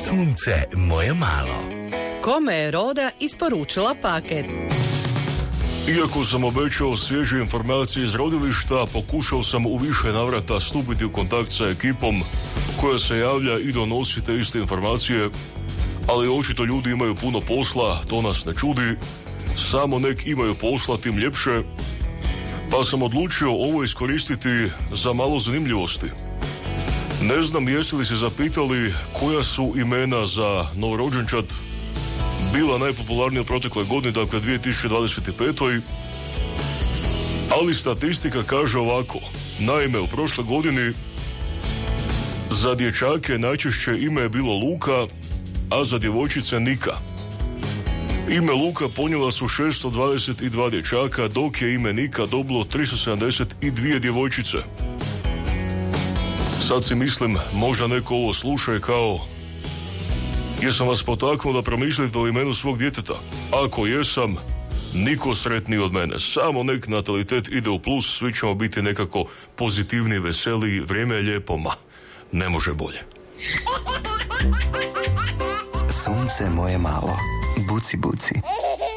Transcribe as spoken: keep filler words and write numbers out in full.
Sunce moje malo. Kome je Roda isporučila paket? Iako sam obećao svježe informacije iz rodilišta, pokušao sam u više navrata stupiti u kontakt sa ekipom koja se javlja i donosi te iste informacije, ali očito ljudi imaju puno posla, to nas ne čudi. Samo nek imaju posla, tim ljepše, pa sam odlučio ovo iskoristiti za malo zanimljivosti. Ne znam jeste li se zapitali koja su imena za novorođenčad bila najpopularnija u protekloj godini, dakle dvije tisuće dvadeset pet. Ali statistika kaže ovako. Naime, u prošloj godini za dječake najčešće ime je bilo Luka, a za djevojčice Nika. Ime Luka ponijela su šesto dvadeset dva dječaka, dok je ime Nika dobilo tristo sedamdeset dvije djevojčice. Sad si mislim, možda neko ovo sluša i kao, jesam vas potaknuo da promislite o imenu svog djeteta? Ako jesam, niko sretniji od mene. Samo nek natalitet ide u plus, svi ćemo biti nekako pozitivni, veseli, vrijeme je lijepo, ma, ne može bolje. Sunce moje malo, buci buci.